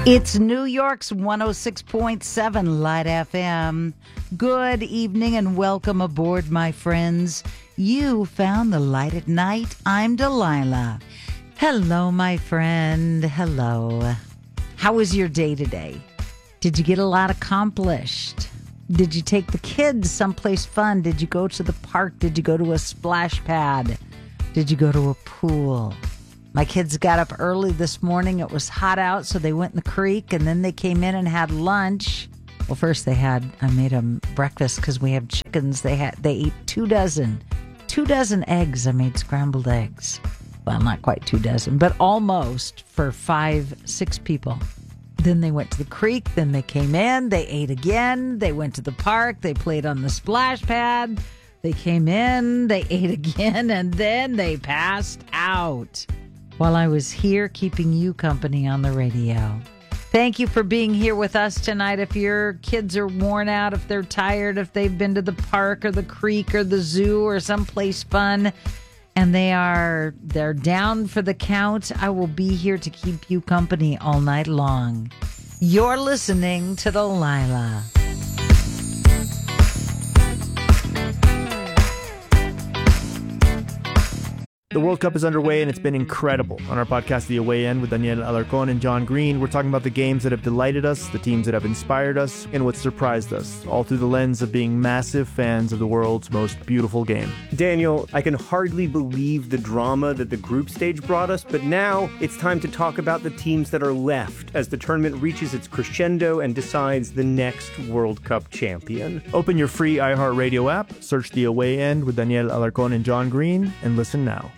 It's New York's 106.7 Light FM. Good evening and welcome aboard, my friends. You found the light at night. I'm Delilah. Hello, my friend. Hello. How was your day today? Did you get a lot accomplished? Did you take the kids someplace fun? Did you go to the park? Did you go to a splash pad? Did you go to a pool? My kids got up early this morning. It was hot out, so they went in the creek, and then they came in and had lunch. Well, first I made them breakfast because we have chickens. They ate 2 dozen eggs. I made scrambled eggs. Well, not quite 2 dozen, but almost for 5-6 people. Then they went to the creek. Then they came in. They ate again. They went to the park. They played on the splash pad. They came in. They ate again, and then they passed out while I was here keeping you company on the radio. Thank you for being here with us tonight. If your kids are worn out, if they're tired, if they've been to the park or the creek or the zoo or someplace fun, and they're down for the count, I will be here to keep you company all night long. You're listening to Delilah. The World Cup is underway and it's been incredible. On our podcast, The Away End, with Daniel Alarcón and John Green, we're talking about the games that have delighted us, the teams that have inspired us, and what surprised us, all through the lens of being massive fans of the world's most beautiful game. Daniel, I can hardly believe the drama that the group stage brought us, but now it's time to talk about the teams that are left as the tournament reaches its crescendo and decides the next World Cup champion. Open your free iHeartRadio app, search The Away End with Daniel Alarcón and John Green, and listen now.